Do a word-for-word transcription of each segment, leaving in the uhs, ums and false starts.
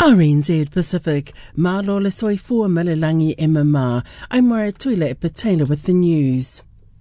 R N Z Pacific, Malo le soifua malelangi e mama. I'm Mara Tuila e Patela with the news.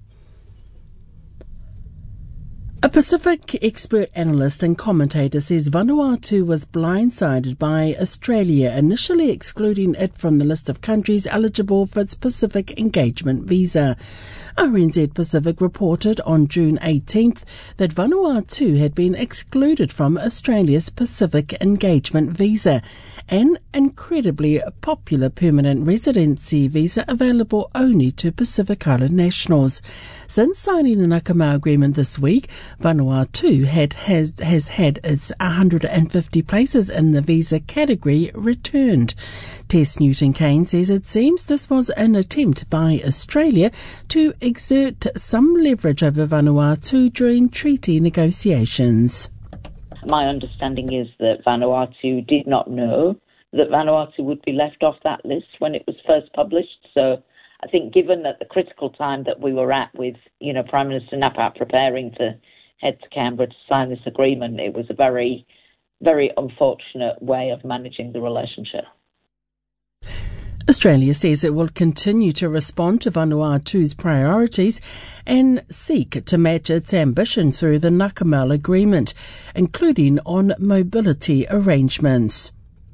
A Pacific expert analyst and commentator says Vanuatu was blindsided by Australia initially excluding it from the list of countries eligible for its Pacific Engagement Visa. R N Z Pacific reported on June eighteenth that Vanuatu had been excluded from Australia's Pacific Engagement Visa, an incredibly popular permanent residency visa available only to Pacific Island nationals. Since signing the Nakamau Agreement this week, Vanuatu had, has, has had its one hundred fifty places in the visa category returned. Tess Newton-Kane says it seems this was an attempt by Australia to exert some leverage over Vanuatu during treaty negotiations. My understanding is that Vanuatu did not know that Vanuatu would be left off that list when it was first published. So I think given that the critical time that we were at with, you know, Prime Minister Napat preparing to head to Canberra to sign this agreement, it was a very, very unfortunate way of managing the relationship. Australia says it will continue to respond to Vanuatu's priorities and seek to match its ambition through the Nakamau Agreement, including on mobility arrangements.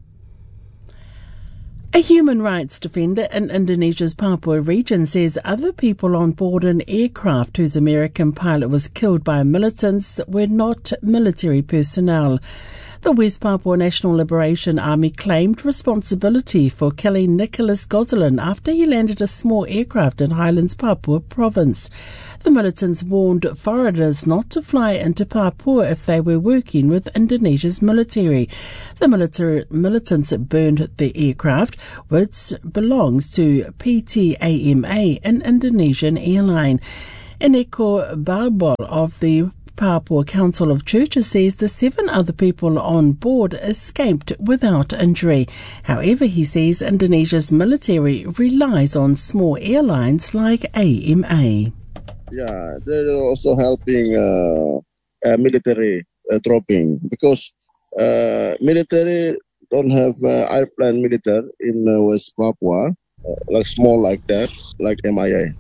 A human rights defender in Indonesia's Papua region says other people on board an aircraft whose American pilot was killed by militants were not military personnel. The West Papua National Liberation Army claimed responsibility for killing Nicholas Gosselin after he landed a small aircraft in Highlands, Papua province. The militants warned foreigners not to fly into Papua if they were working with Indonesia's military. The military, militants burned the aircraft, which belongs to P T A M A, an Indonesian airline. Eneko Barbol of the Papua Council of Churches says the seven other people on board escaped without injury. However, he says Indonesia's military relies on small airlines like A M A. Yeah, they're also helping uh, uh, military uh, dropping because uh, military don't have uh, airplane military in uh, West Papua, uh, like small like that, like M I A.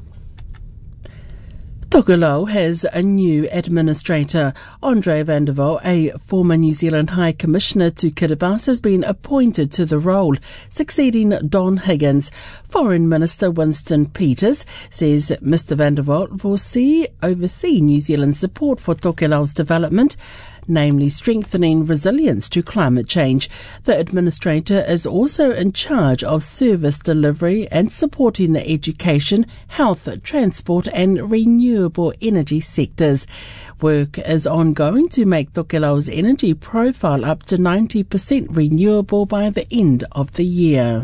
Tokelau has a new administrator. Andre van der Walt, a former New Zealand High Commissioner to Kiribati, has been appointed to the role, succeeding Don Higgins. Foreign Minister Winston Peters says Mister van der Walt will see, oversee New Zealand's support for Tokelau's development, namely strengthening resilience to climate change. The administrator is also in charge of service delivery and supporting the education, health, transport and renewable energy sectors. Work is ongoing to make Tokelau's energy profile up to ninety percent renewable by the end of the year.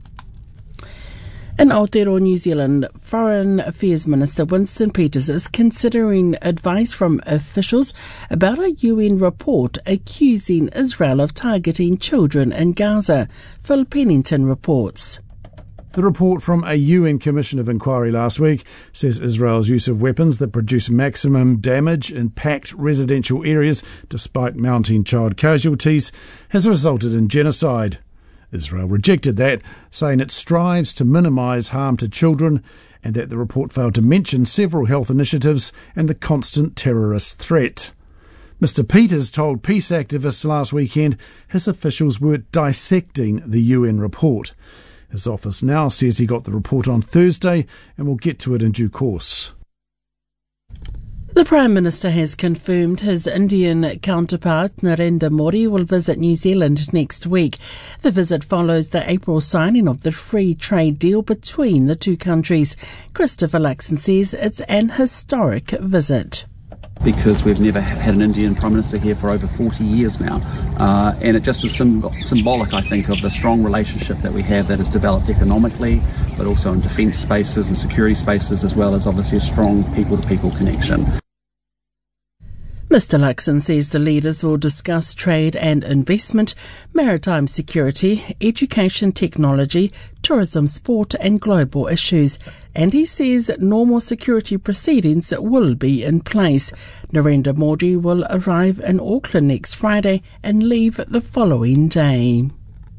In Aotearoa, New Zealand, Foreign Affairs Minister Winston Peters is considering advice from officials about a U N report accusing Israel of targeting children in Gaza. Phil Pennington reports. The report from a U N Commission of Inquiry last week says Israel's use of weapons that produce maximum damage in packed residential areas, despite mounting child casualties, has resulted in genocide. Israel rejected that, saying it strives to minimise harm to children and that the report failed to mention several health initiatives and the constant terrorist threat. Mister Peters told peace activists last weekend his officials were dissecting the U N report. His office now says he got the report on Thursday and will get to it in due course. The Prime Minister has confirmed his Indian counterpart Narendra Modi will visit New Zealand next week. The visit follows the April signing of the free trade deal between the two countries. Christopher Luxon says it's an historic visit. Because we've never had an Indian Prime Minister here for over forty years now. Uh, and it just is symb- symbolic, I think, of the strong relationship that we have that has developed economically, but also in defence spaces and security spaces, as well as obviously a strong people-to-people connection. Mister Luxon says the leaders will discuss trade and investment, maritime security, education technology, tourism, sport and global issues. And he says normal security proceedings will be in place. Narendra Modi will arrive in Auckland next Friday and leave the following day.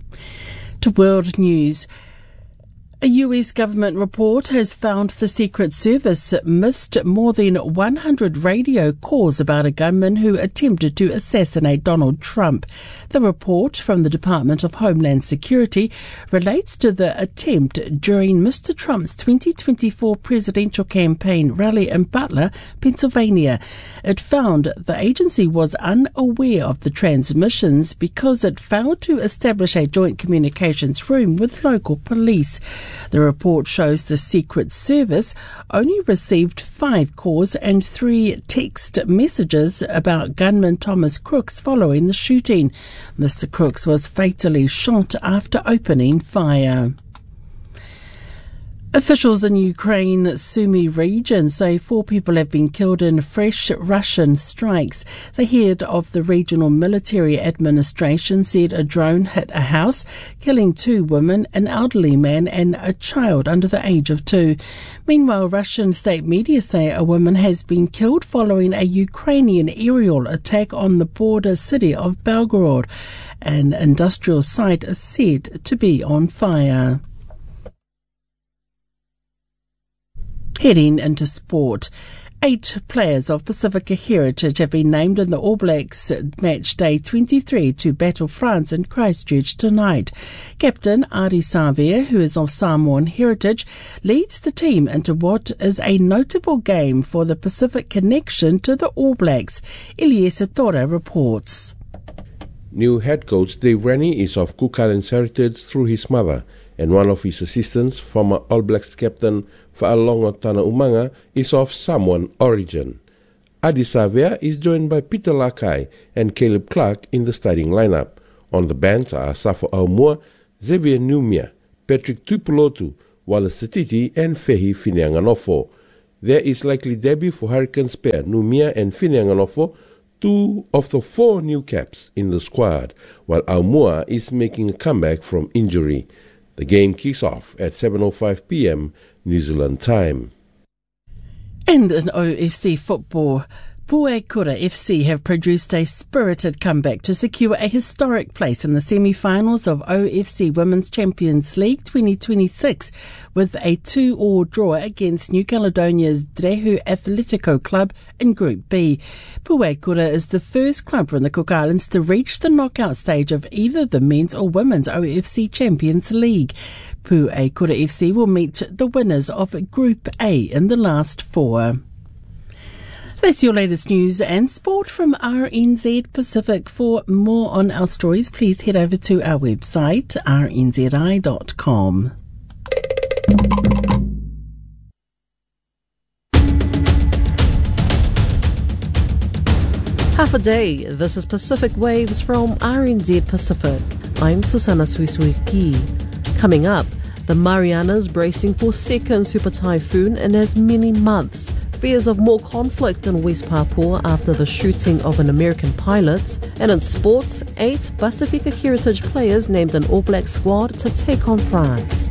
To world news. A U S government report has found the Secret Service missed more than one hundred radio calls about a gunman who attempted to assassinate Donald Trump. The report from the Department of Homeland Security relates to the attempt during Mister Trump's twenty twenty-four presidential campaign rally in Butler, Pennsylvania. It found the agency was unaware of the transmissions because it failed to establish a joint communications room with local police. The report shows the Secret Service only received five calls and three text messages about gunman Thomas Crooks following the shooting. Mister Crooks was fatally shot after opening fire. Officials in Ukraine's Sumy region say four people have been killed in fresh Russian strikes. The head of the regional military administration said a drone hit a house, killing two women, an elderly man and a child under the age of two. Meanwhile, Russian state media say a woman has been killed following a Ukrainian aerial attack on the border city of Belgorod. An industrial site is said to be on fire. Heading into sport. Eight players of Pacifica heritage have been named in the All Blacks match day twenty-three to battle France in Christchurch tonight. Captain Ardie Savea, who is of Samoan heritage, leads the team into what is a notable game for the Pacific connection to the All Blacks. Eliezer Tora reports. New head coach Dave Rennie is of Cook Islands heritage through his mother, and one of his assistants, former All Blacks captain Fa'alongo Tana Umanga, is of Samoan origin. Ardie Savea is joined by Peter Lakai and Caleb Clark in the starting lineup. On the bench are Safo Aumua, Xavier Numia, Patrick Tupulotu, Wallace Satiti and Fehi Fineanganofo. There is likely debut for Hurricanes pair Numia and Fineanganofo, two of the four new caps in the squad, while Aumua is making a comeback from injury. The game kicks off at seven oh five p.m. New Zealand time. And in O F C football, Puekura F C have produced a spirited comeback to secure a historic place in the semi-finals of O F C Women's Champions League twenty twenty-six with a two-all draw against New Caledonia's Drehu Athletico Club in Group B. Puekura is the first club from the Cook Islands to reach the knockout stage of either the men's or women's O F C Champions League. Puekura F C will meet the winners of Group A in the last four. That's your latest news and sport from R N Z Pacific. For more on our stories, please head over to our website, r n z i dot com. Half a day, this is Pacific Waves from R N Z Pacific. I'm Susana Suisuiki. Coming up, the Marianas bracing for second super typhoon in as many months. Fears of more conflict in West Papua after the shooting of an American pilot. And in sports, eight Pacifica heritage players named an All Black squad to take on France.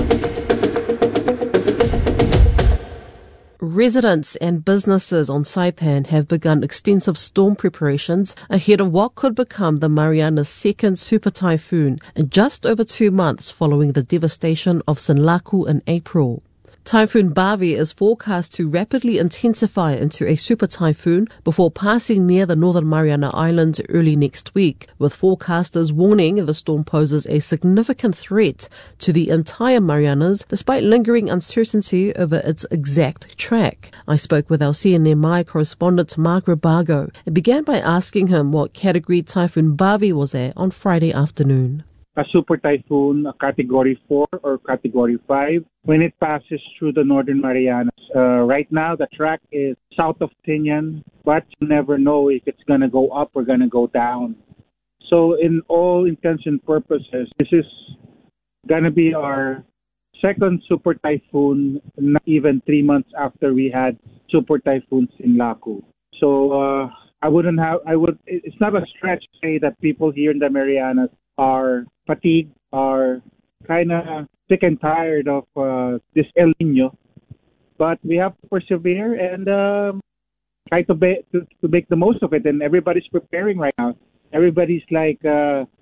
Residents and businesses on Saipan have begun extensive storm preparations ahead of what could become the Marianas' second super typhoon in just over two months following the devastation of Sinlaku in April. Typhoon Bavi is forecast to rapidly intensify into a super typhoon before passing near the Northern Mariana Islands early next week, with forecasters warning the storm poses a significant threat to the entire Marianas despite lingering uncertainty over its exact track. I spoke with our C N M I correspondent Mark Rabago and began by asking him what category Typhoon Bavi was at on Friday afternoon. A super typhoon, a category four or category five, when it passes through the Northern Marianas. Uh, right now, the track is south of Tinian, but you never know if it's going to go up or going to go down. So in all intents and purposes, this is going to be our second super typhoon, not even three months after we had super typhoons in Laku. So uh, I wouldn't have, I would, it's not a stretch to say that people here in the Marianas are fatigued, are kind of sick and tired of uh, this El Nino. But we have to persevere and um, try to, be, to to make the most of it. And everybody's preparing right now. Everybody's like uh,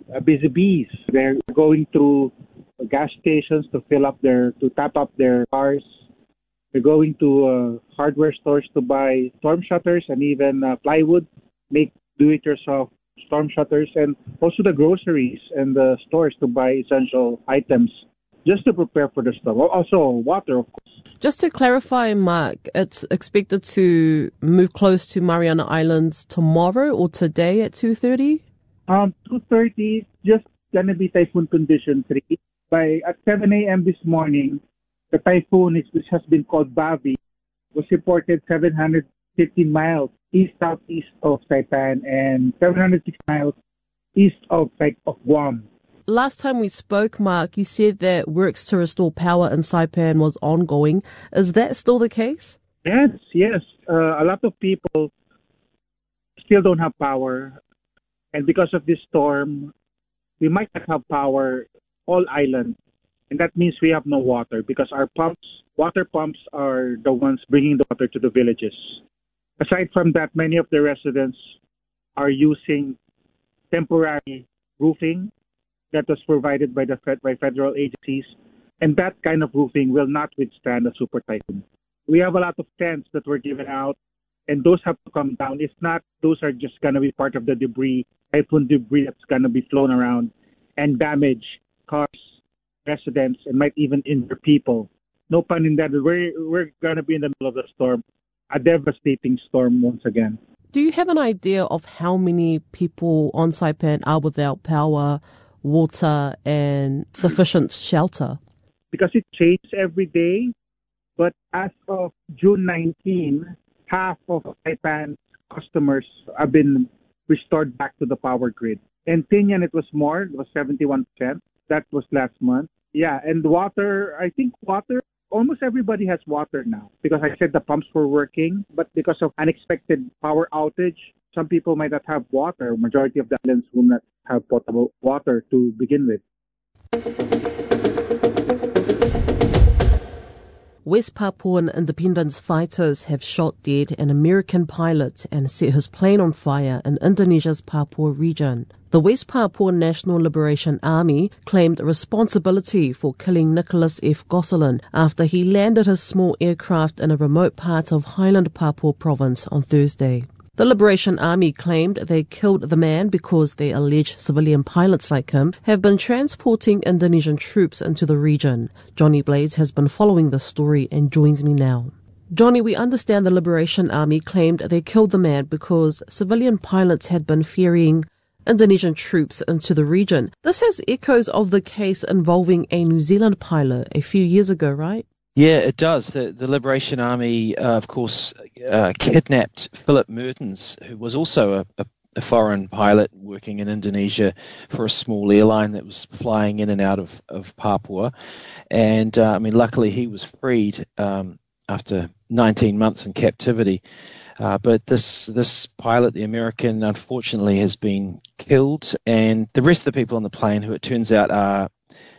uh, busy bees. They're going through gas stations to fill up their, to tap up their cars. They're going to uh, hardware stores to buy storm shutters and even uh, plywood, make do-it-yourself storm shutters, and also the groceries and the stores to buy essential items just to prepare for the storm. Also water, of course. Just to clarify, Mark, it's expected to move close to Mariana Islands tomorrow or today at two thirty? Um, two thirty, just going to be typhoon condition three. By at seven a.m. this morning, the typhoon, is, which has been called Bavi, was reported seven hundred fifteen miles east-southeast of Saipan and seven hundred six miles east of, of Guam. Last time we spoke, Mark, you said that works to restore power in Saipan was ongoing. Is that still the case? Yes, yes. Uh, a lot of people still don't have power. And because of this storm, we might not have power all island. And that means we have no water because our pumps, water pumps are the ones bringing the water to the villages. Aside from that, many of the residents are using temporary roofing that was provided by the by federal agencies, and that kind of roofing will not withstand a super typhoon. We have a lot of tents that were given out, and those have to come down. If not, those are just going to be part of the debris, typhoon debris that's going to be flown around and damage cars, residents, and might even injure people. No pun intended. We're, we're going to be in the middle of the storm, a devastating storm once again. Do you have an idea of how many people on Saipan are without power, water, and sufficient shelter? Because it changes every day, but as of June nineteenth, half of Saipan's customers have been restored back to the power grid. In Tinian, it was more, it was seventy-one percent. That was last month. Yeah, and water, I think water, almost everybody has water now because I said the pumps were working, but because of unexpected power outage, some people might not have water. Majority of the islands will not have potable water to begin with. West Papuan independence fighters have shot dead an American pilot and set his plane on fire in Indonesia's Papua region. The West Papua National Liberation Army claimed responsibility for killing Nicholas F. Gosselin after he landed his small aircraft in a remote part of Highland Papua province on Thursday. The Liberation Army claimed they killed the man because they allege civilian pilots like him have been transporting Indonesian troops into the region. Johnny Blades has been following the story and joins me now. Johnny, we understand the Liberation Army claimed they killed the man because civilian pilots had been ferrying Indonesian troops into the region. This has echoes of the case involving a New Zealand pilot a few years ago, right? Yeah, it does. The, the Liberation Army, uh, of course, uh, kidnapped Philip Mertens, who was also a, a, a foreign pilot working in Indonesia for a small airline that was flying in and out of, of Papua. And, uh, I mean, luckily he was freed um, after nineteen months in captivity. Uh, but this this pilot, the American, unfortunately has been killed. And the rest of the people on the plane, who it turns out are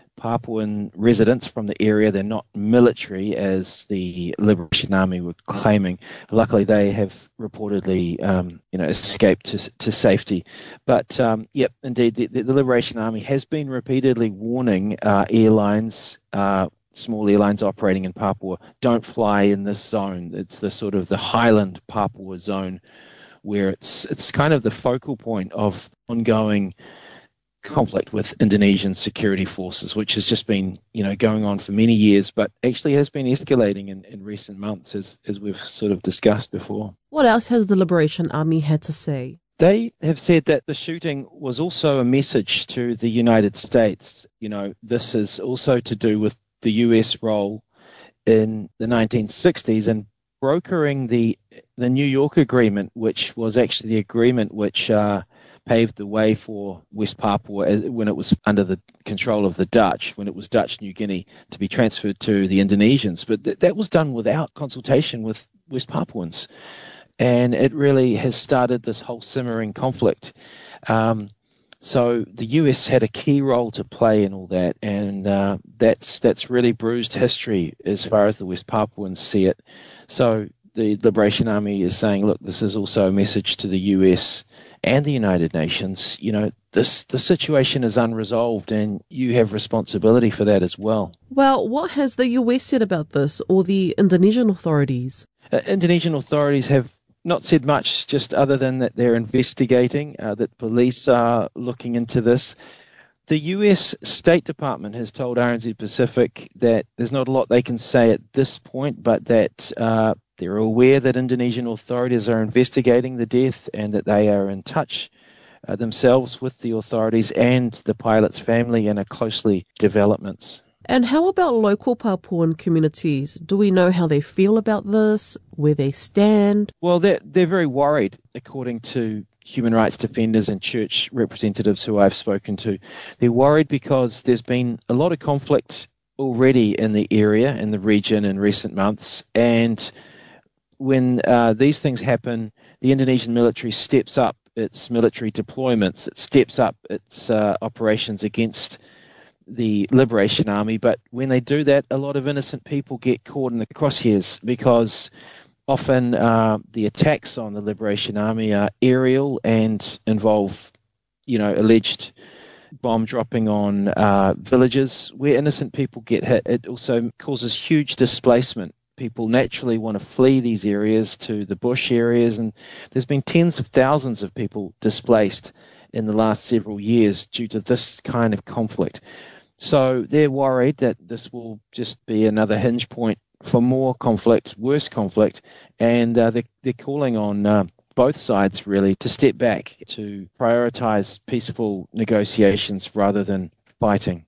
Papuan residents from the area, they're not military as the Liberation Army were claiming. Luckily, they have reportedly, um, you know, escaped to to safety. But um, yep, indeed, the, the Liberation Army has been repeatedly warning uh, airlines, uh, small airlines operating in Papua, don't fly in this zone. It's the sort of the Highland Papua zone, where it's it's kind of the focal point of ongoing conflict with Indonesian security forces, which has just been, you know, going on for many years, but actually has been escalating in, in recent months, as, as we've sort of discussed before. What else has the Liberation Army had to say? They have said that the shooting was also a message to the United States. You know, this is also to do with the U S role in the nineteen sixties and brokering the the New York Agreement, which was actually the agreement which uh, paved the way for West Papua when it was under the control of the Dutch, when it was Dutch New Guinea, to be transferred to the Indonesians. But th- that was done without consultation with West Papuans. And it really has started this whole simmering conflict. Um, so the U S had a key role to play in all that, and uh, that's that's really bruised history as far as the West Papuans see it. So the Liberation Army is saying, look, this is also a message to the U S and the United Nations. You know, this the situation is unresolved and you have responsibility for that as well. Well, what has the U S said about this, or the Indonesian authorities? Uh, Indonesian authorities have not said much, just other than that they're investigating, uh, that police are looking into this. The U S State Department has told R N Z Pacific that there's not a lot they can say at this point, but that uh, they're aware that Indonesian authorities are investigating the death and that they are in touch uh, themselves with the authorities and the pilot's family and are closely developments. And how about local Papuan communities? Do we know how they feel about this, where they stand? Well, they're, they're very worried, according to human rights defenders and church representatives who I've spoken to. They're worried because there's been a lot of conflict already in the area, in the region in recent months, and when uh, these things happen, the Indonesian military steps up its military deployments, it steps up its uh, operations against the Liberation Army. But when they do that, a lot of innocent people get caught in the crosshairs because often uh, the attacks on the Liberation Army are aerial and involve, you know, alleged bomb dropping on uh, villages where innocent people get hit. It also causes huge displacement. People naturally want to flee these areas to the bush areas, and there's been tens of thousands of people displaced in the last several years due to this kind of conflict. So they're worried that this will just be another hinge point for more conflict, worse conflict, and uh, they're, they're calling on uh, both sides really to step back, to prioritize peaceful negotiations rather than fighting.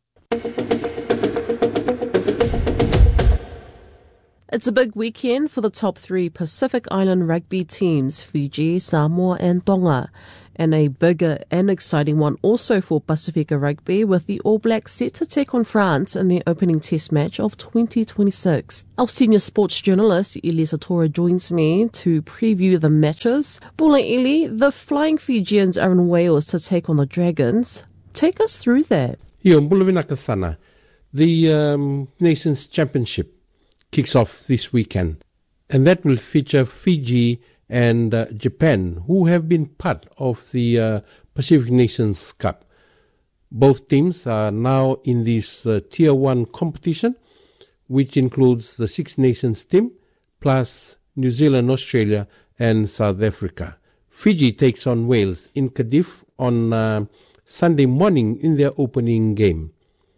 It's a big weekend for the top three Pacific Island rugby teams, Fiji, Samoa and Tonga. And a bigger and exciting one also for Pacifica Rugby, with the All Blacks set to take on France in their opening test match of twenty twenty-six. Our senior sports journalist, Ili Satora, joins me to preview the matches. Bula Ili, the Flying Fijians are in Wales to take on the Dragons. Take us through that. Yo, Bulavinakasana. The um, Nations Championship kicks off this weekend, and that will feature Fiji and uh, Japan, who have been part of the uh, Pacific Nations Cup. Both teams are now in this uh, Tier one competition, which includes the Six Nations team, plus New Zealand, Australia, and South Africa. Fiji takes on Wales in Cardiff on uh, Sunday morning in their opening game,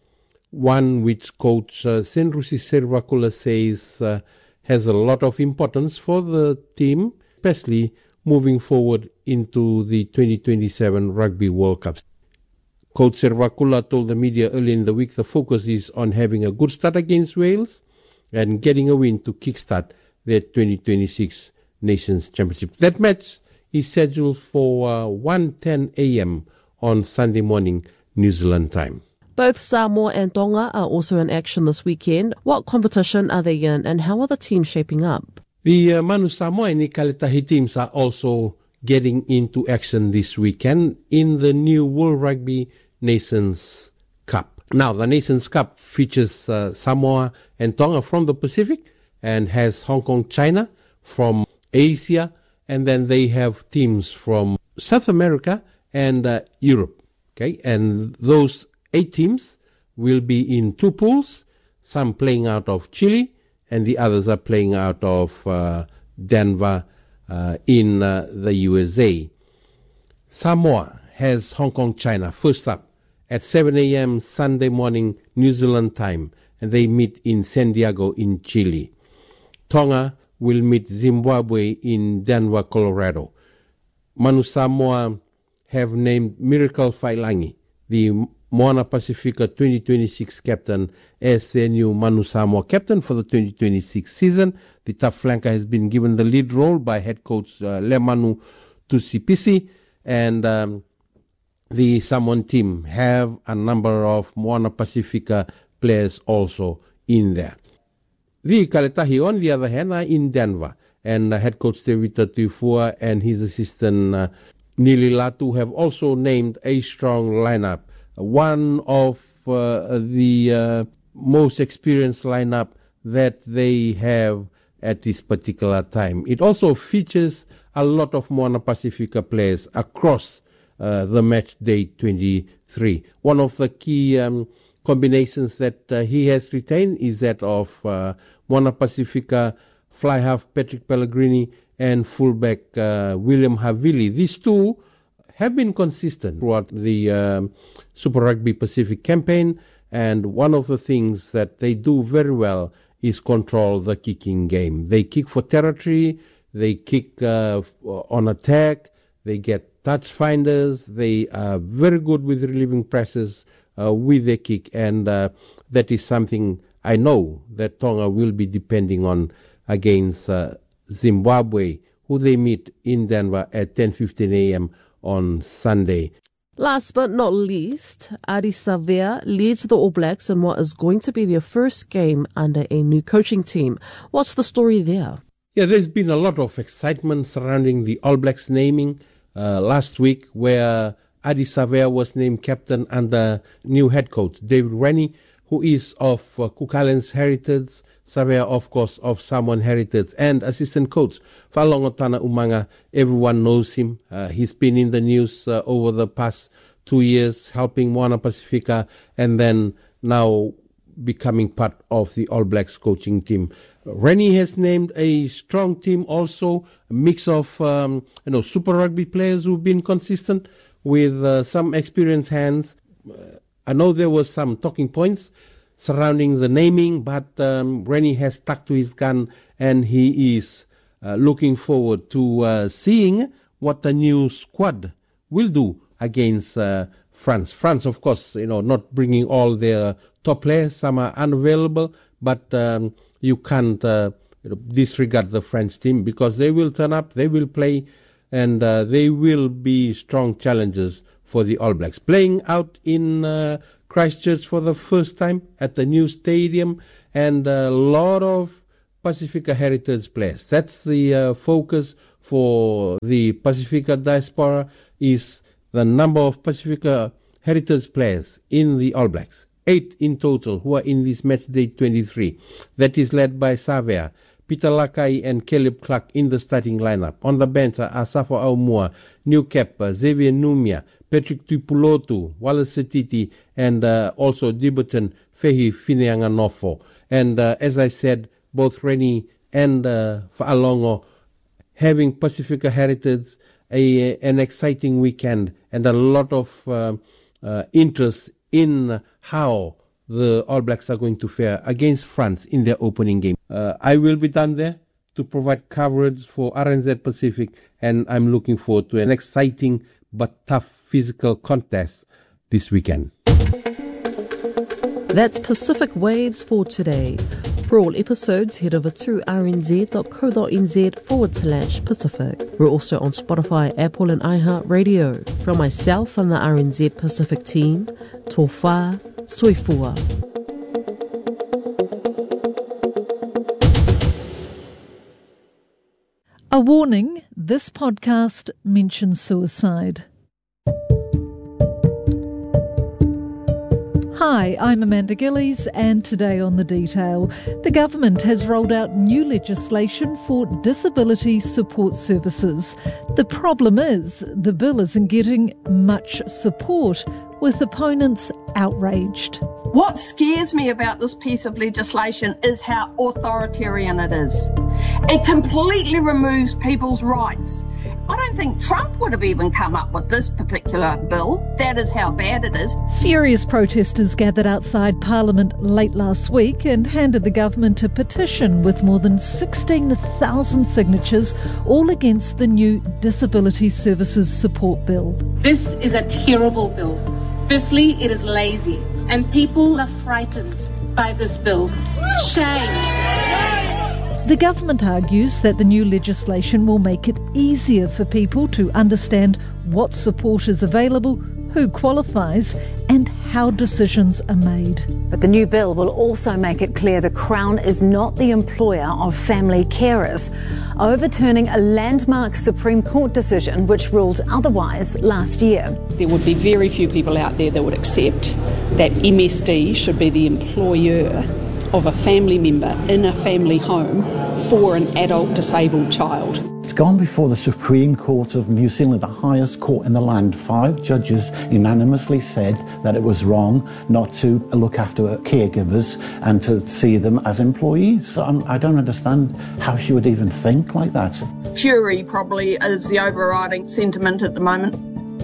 one which coach uh, Senrusi Servakula says uh, has a lot of importance for the team, especially moving forward into the twenty twenty-seven Rugby World Cup. Coach Servakula told the media early in the week the focus is on having a good start against Wales and getting a win to kickstart their twenty twenty-six Nations Championship. That match is scheduled for uh, one ten a.m. on Sunday morning, New Zealand time. Both Samoa and Tonga are also in action this weekend. What competition are they in, and how are the teams shaping up? The uh, Manu Samoa and Ikaletahi teams are also getting into action this weekend in the new World Rugby Nations Cup. Now, the Nations Cup features uh, Samoa and Tonga from the Pacific and has Hong Kong, China from Asia, and then they have teams from South America and uh, Europe. Okay, and those eight teams will be in two pools, some playing out of Chile, and the others are playing out of uh, Denver uh, in uh, the U S A. Samoa has Hong Kong, China first up at seven a.m. Sunday morning New Zealand time, and they meet in San Diego in Chile. Tonga will meet Zimbabwe in Denver, Colorado. Manu Samoa have named Miracle Failangi, the Moana Pacifica twenty twenty-six captain, as their new Manu Samoa captain for the twenty twenty-six season. The tough flanker has been given the lead role by head coach uh, Lemanu Tusipisi, and um, the Samoan team have a number of Moana Pacifica players also in there. The Kaletahi, on the other hand, are in Denver, and uh, head coach Tevita Tuifua and his assistant uh, Nili Latu have also named a strong lineup. One of uh, the uh, most experienced lineup that they have at this particular time. It also features a lot of Moana Pacifica players across uh, the match day twenty-three. One of the key um, combinations that uh, he has retained is that of uh, Moana Pacifica fly half Patrick Pellegrini and fullback uh, William Havili. These two have been consistent throughout the um, Super Rugby Pacific campaign, and one of the things that they do very well is control the kicking game. They kick for territory, they kick uh, on attack, they get touch finders, they are very good with relieving presses uh, with their kick, and uh, that is something I know that Tonga will be depending on against uh, Zimbabwe, who they meet in Denver at ten fifteen a.m. on Sunday. Last but not least, Ardie Savea leads the All Blacks in what is going to be their first game under a new coaching team. What's the story there? Yeah, there's been a lot of excitement surrounding the All Blacks naming uh, last week, where Ardie Savea was named captain under new head coach David Rennie, who is of uh, Cook Islands heritage, Savea, of course, of Samoan heritage, and assistant coach Fa'alogo Tana Umaga. Everyone knows him. Uh, he's been in the news uh, over the past two years, helping Moana Pacifica, and then now becoming part of the All Blacks coaching team. Rennie has named a strong team also, a mix of um, you know Super Rugby players who've been consistent with uh, some experienced hands. Uh, I know there were some talking points surrounding the naming, but um, Rennie has stuck to his gun, and he is uh, looking forward to uh, seeing what the new squad will do against uh, France. France, of course, you know, not bringing all their top players. Some are unavailable, but um, you can't uh, you know, disregard the French team, because they will turn up, they will play, and uh, they will be strong challengers for the All Blacks. Playing out in uh, Christchurch for the first time at the new stadium, and a lot of Pacifica heritage players. That's the uh, focus for the Pacifica diaspora, is the number of Pacifica heritage players in the All Blacks. Eight in total who are in this match day twenty-three. That is led by Savea, Peter Lakai and Caleb Clark in the starting lineup. On the bench are Asafo Aumua, New Cap, Xavier Numia, Patrick Tuipulotu, Wallace Setiti, and uh, also Diberton Fehi Fineanganofo. And uh, as I said, both Rennie and uh, Fa'alogo having Pacifica heritage, a, an exciting weekend, and a lot of uh, uh, interest in how the All Blacks are going to fare against France in their opening game. Uh, I will be down there to provide coverage for R N Z Pacific, and I'm looking forward to an exciting but tough physical contest this weekend. That's Pacific Waves for today. For all episodes, head over to rnz.co.nz forward slash Pacific. We're also on Spotify, Apple and iHeartRadio. From myself and the R N Z Pacific team, tō whā, soifua. A warning, this podcast mentions suicide. Hi, I'm Amanda Gillies, and today on The Detail, the government has rolled out new legislation for disability support services. The problem is the bill isn't getting much support, with opponents outraged. What scares me about this piece of legislation is how authoritarian it is. It completely removes people's rights. I don't think Trump would have even come up with this particular bill. That is how bad it is. Furious protesters gathered outside Parliament late last week and handed the government a petition with more than sixteen thousand signatures, all against the new Disability Services Support Bill. This is a terrible bill. Firstly, it is lazy, and people are frightened by this bill. Shame. The government argues that the new legislation will make it easier for people to understand what support is available, who qualifies, and how decisions are made. But the new bill will also make it clear the Crown is not the employer of family carers, overturning a landmark Supreme Court decision which ruled otherwise last year. There would be very few people out there that would accept that M S D should be the employer of a family member in a family home for an adult disabled child. It's gone before the Supreme Court of New Zealand, the highest court in the land. Five judges unanimously said that it was wrong not to look after caregivers and to see them as employees. So I'm, I don't understand how she would even think like that. Fury probably is the overriding sentiment at the moment.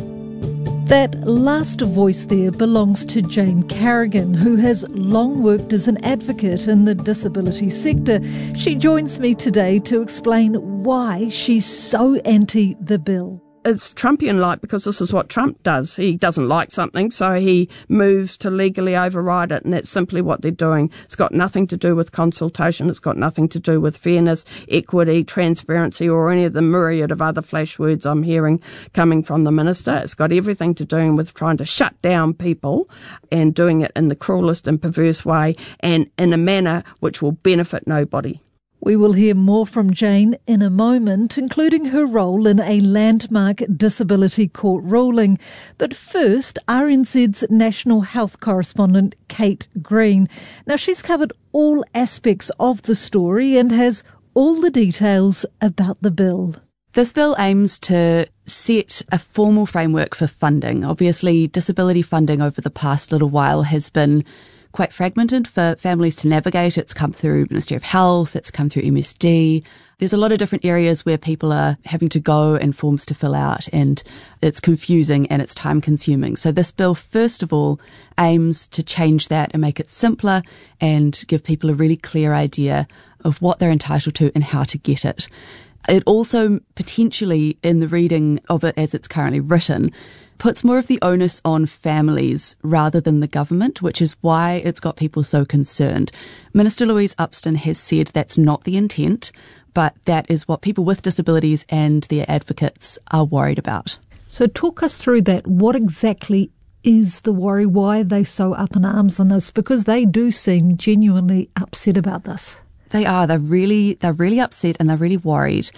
That last voice there belongs to Jane Carrigan, who has long worked as an advocate in the disability sector. She joins me today to explain why she's so anti the bill. It's Trumpian-like because this is what Trump does. He doesn't like something, so he moves to legally override it, and that's simply what they're doing. It's got nothing to do with consultation. It's got nothing to do with fairness, equity, transparency, or any of the myriad of other flash words I'm hearing coming from the minister. It's got everything to do with trying to shut down people and doing it in the cruelest and perverse way and in a manner which will benefit nobody. We will hear more from Jane in a moment, including her role in a landmark disability court ruling. But first, R N Z's national health correspondent Kate Green. Now, she's covered all aspects of the story and has all the details about the bill. This bill aims to set a formal framework for funding. Obviously, disability funding over the past little while has been quite fragmented for families to navigate. It's come through Ministry of Health, it's come through M S D. There's a lot of different areas where people are having to go and forms to fill out, and it's confusing and it's time consuming. So this bill, first of all, aims to change that and make it simpler and give people a really clear idea of what they're entitled to and how to get it. It also potentially, in the reading of it as it's currently written, puts more of the onus on families rather than the government, which is why it's got people so concerned. Minister Louise Upston has said that's not the intent, but that is what people with disabilities and their advocates are worried about. So talk us through that. What exactly is the worry? Why are they so up in arms on this? Because they do seem genuinely upset about this. They are. They're really, they're really upset and they're really worried.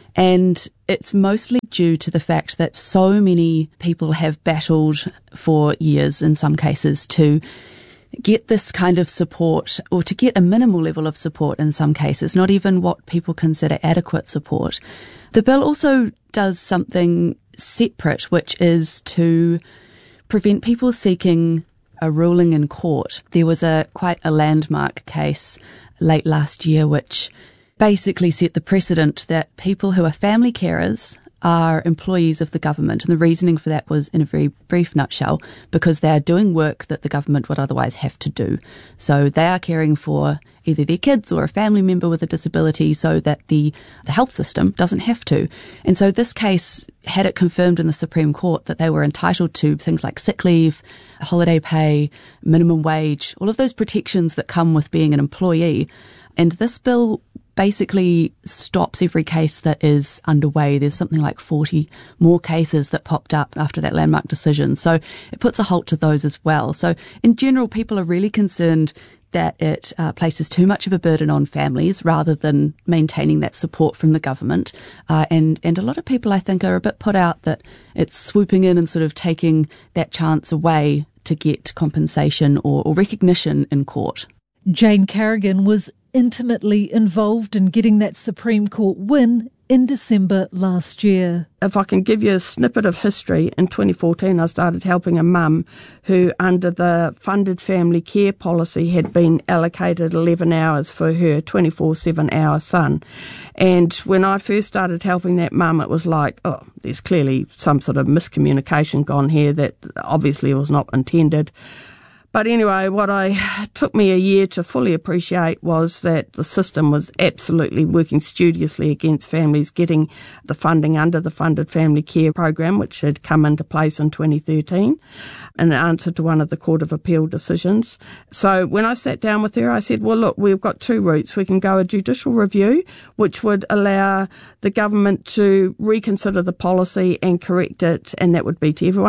And it's mostly due to the fact that so many people have battled for years, in some cases, to get this kind of support, or to get a minimal level of support in some cases, not even what people consider adequate support. The bill also does something separate, which is to prevent people seeking a ruling in court. There was a quite a landmark case late last year which basically set the precedent that people who are family carers are employees of the government. And the reasoning for that was, in a very brief nutshell, because they are doing work that the government would otherwise have to do. So they are caring for either their kids or a family member with a disability so that the, the health system doesn't have to. And so this case had it confirmed in the Supreme Court that they were entitled to things like sick leave, holiday pay, minimum wage, all of those protections that come with being an employee. And this bill basically stops every case that is underway. There's something like forty more cases that popped up after that landmark decision. So it puts a halt to those as well. So in general, people are really concerned that it uh, places too much of a burden on families rather than maintaining that support from the government. Uh, and, and a lot of people, I think, are a bit put out that it's swooping in and sort of taking that chance away to get compensation or, or recognition in court. Jane Carrigan was intimately involved in getting that Supreme Court win in December last year. If I can give you a snippet of history, in twenty fourteen I started helping a mum who, under the funded family care policy, had been allocated eleven hours for her twenty-four seven hour son. And when I first started helping that mum, it was like, oh, there's clearly some sort of miscommunication gone here that obviously was not intended. But anyway, what I took me a year to fully appreciate was that the system was absolutely working studiously against families getting the funding under the funded family care program, which had come into place in twenty thirteen in answer to one of the Court of Appeal decisions. So when I sat down with her, I said, well, look, we've got two routes. We can go a judicial review, which would allow the government to reconsider the policy and correct it, and that would be to everyone's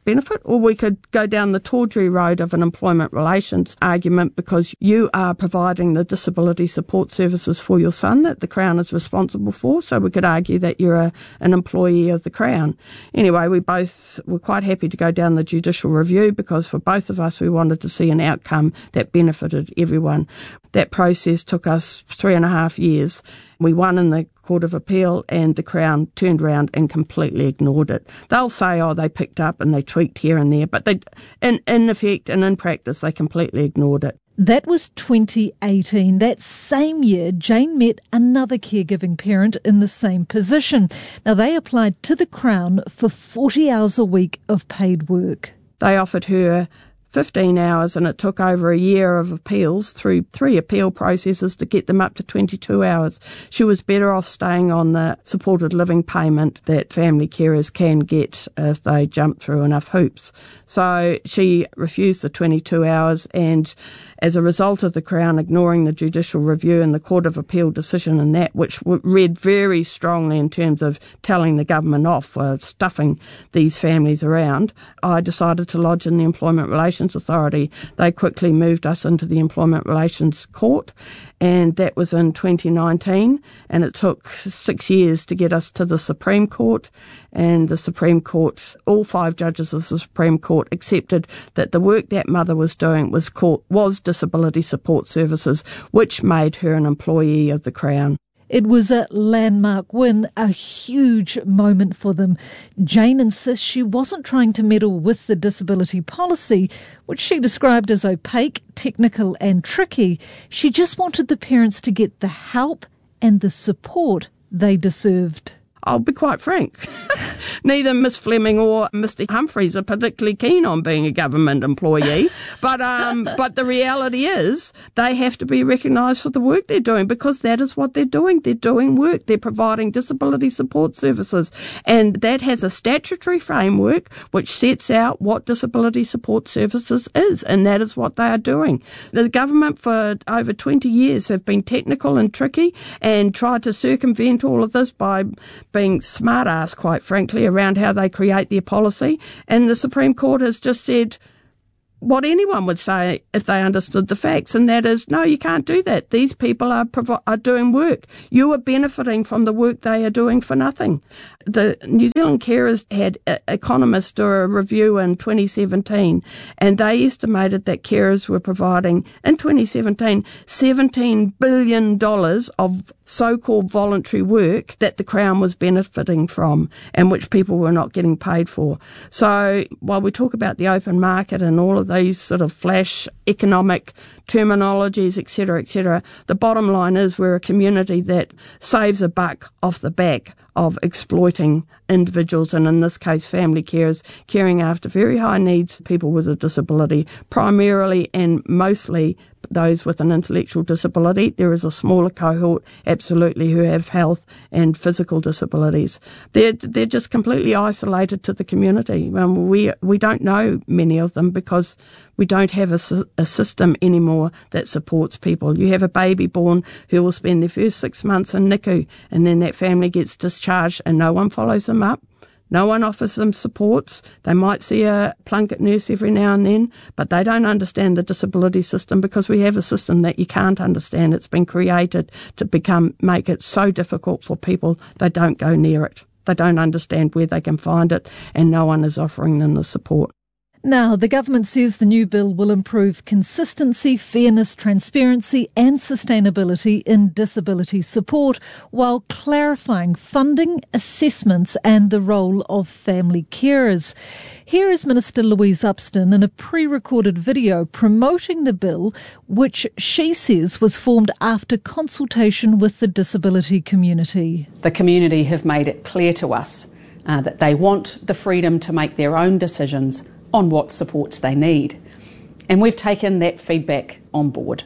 benefit, or we could go down the tawdry road of an employment relations argument because you are providing the disability support services for your son that the Crown is responsible for, so we could argue that you're a, an employee of the Crown. Anyway, we both were quite happy to go down the judicial review because for both of us we wanted to see an outcome that benefited everyone. That process took us three and a half years. We won in the Court of Appeal and the Crown turned around and completely ignored it. They'll say, oh, they picked up and they tweaked here and there, but they, in, in effect and in practice, they completely ignored it. That was twenty eighteen. That same year, Jane met another caregiving parent in the same position. Now, they applied to the Crown for forty hours a week of paid work. They offered her fifteen hours, and it took over a year of appeals through three appeal processes to get them up to twenty-two hours. She was better off staying on the supported living payment that family carers can get if they jump through enough hoops. So she refused the twenty-two hours, and as a result of the Crown ignoring the judicial review and the Court of Appeal decision in that, which read very strongly in terms of telling the government off for stuffing these families around, I decided to lodge in the Employment Relations Authority. They quickly moved us into the Employment Relations Court, and that was in twenty nineteen, and it took six years to get us to the Supreme Court, and the Supreme Court, all five judges of the Supreme Court accepted that the work that mother was doing was called, was disability support services, which made her an employee of the Crown. It was a landmark win, a huge moment for them. Jane insists she wasn't trying to meddle with the disability policy, which she described as opaque, technical and tricky. She just wanted the parents to get the help and the support they deserved. I'll be quite frank. Neither Miss Fleming or Mister Humphreys are particularly keen on being a government employee, but um, but the reality is they have to be recognised for the work they're doing, because that is what they're doing. They're doing work. They're providing disability support services, and that has a statutory framework which sets out what disability support services is, and that is what they are doing. The government for over twenty years have been technical and tricky and tried to circumvent all of this by being smart-ass, quite frankly, around how they create their policy. And the Supreme Court has just said what anyone would say if they understood the facts, and that is, no, you can't do that. These people are provi- are doing work. You are benefiting from the work they are doing for nothing. The New Zealand Carers had economists do a review in twenty seventeen, and they estimated that carers were providing, in twenty seventeen, seventeen billion dollars of so-called voluntary work that the Crown was benefiting from and which people were not getting paid for. So while we talk about the open market and all of these sort of flash economic terminologies, et cetera, et cetera, the bottom line is we're a community that saves a buck off the back of exploiting individuals, and in this case family carers, caring after very high needs people with a disability, primarily and mostly those with an intellectual disability. There is a smaller cohort, absolutely, who have health and physical disabilities. They're, they're just completely isolated to the community. Um, we, we don't know many of them because we don't have a, a system anymore that supports people. You have a baby born who will spend their first six months in N I C U, and then that family gets discharged and no one follows them up. No one offers them supports. They might see a plunket nurse every now and then, but they don't understand the disability system because we have a system that you can't understand. It's been created to become make it so difficult for people they don't go near it. They don't understand where they can find it, and no one is offering them the support. Now, the government says the new bill will improve consistency, fairness, transparency and sustainability in disability support while clarifying funding, assessments and the role of family carers. Here is Minister Louise Upston in a pre-recorded video promoting the bill, which she says was formed after consultation with the disability community. The community have made it clear to us uh, that they want the freedom to make their own decisions on what supports they need. And we've taken that feedback on board.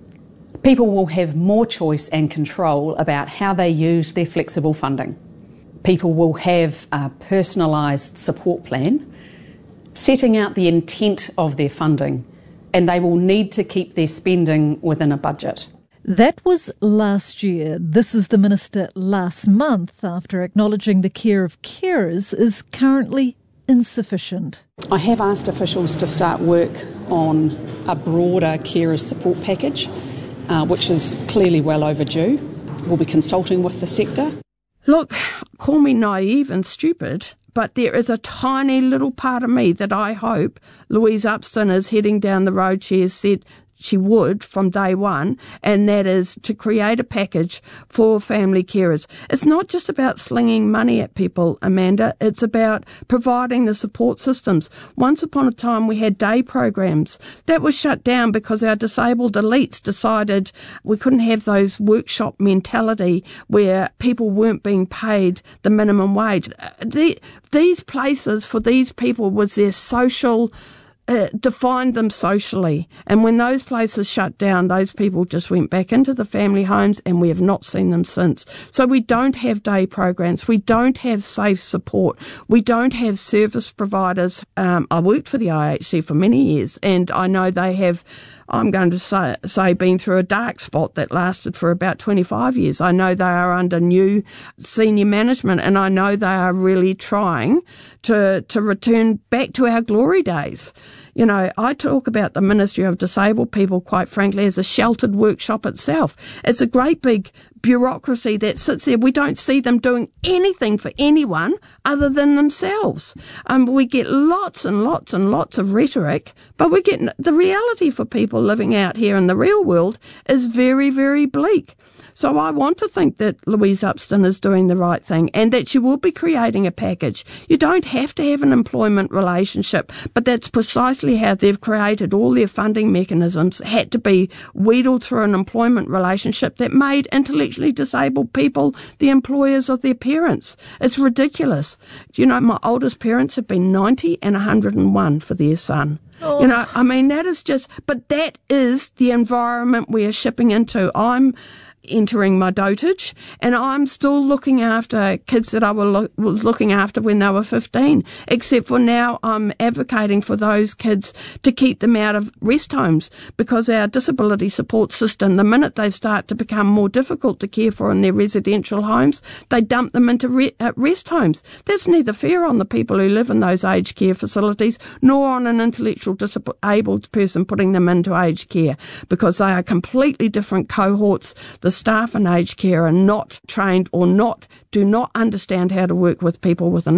People will have more choice and control about how they use their flexible funding. People will have a personalised support plan, setting out the intent of their funding, and they will need to keep their spending within a budget. That was last year. This is the Minister last month, after acknowledging the care of carers is currently insufficient. I have asked officials to start work on a broader carer support package, uh, which is clearly well overdue. We'll be consulting with the sector. Look, call me naive and stupid, but there is a tiny little part of me that I hope Louise Upston is heading down the road she has said she would from day one, and that is to create a package for family carers. It's not just about slinging money at people, Amanda. It's about providing the support systems. Once upon a time, we had day programs. That was shut down because our disabled elites decided we couldn't have those workshop mentality where people weren't being paid the minimum wage. The, these places for these people was their social Uh, defined them socially. And when those places shut down, those people just went back into the family homes, and we have not seen them since. So we don't have day programs. We don't have safe support. We don't have service providers. Um, I worked for the I H C for many years, and I know they have, I'm going to say, say been through a dark spot that lasted for about twenty-five years. I know they are under new senior management, and I know they are really trying to, to return back to our glory days. You know, I talk about the Ministry of Disabled People, quite frankly, as a sheltered workshop itself. It's a great big bureaucracy that sits there. We don't see them doing anything for anyone other than themselves. Um, we get lots and lots and lots of rhetoric, but we get the reality for people living out here in the real world is very, very bleak. So I want to think that Louise Upston is doing the right thing and that she will be creating a package. You don't have to have an employment relationship, but that's precisely how they've created all their funding mechanisms, had to be wheedled through an employment relationship that made intellectually disabled people the employers of their parents. It's ridiculous. You know, my oldest parents have been ninety and one hundred and one for their son. Oh. You know, I mean, that is just, but that is the environment we are shipping into. I'm entering my dotage, and I'm still looking after kids that I was looking after when they were fifteen, except for now I'm advocating for those kids to keep them out of rest homes, because our disability support system, the minute they start to become more difficult to care for in their residential homes, they dump them into re- uh, rest homes. That's neither fair on the people who live in those aged care facilities nor on an intellectual disabled person putting them into aged care, because they are completely different cohorts. The staff in aged care are not trained or not do not understand how to work with people with an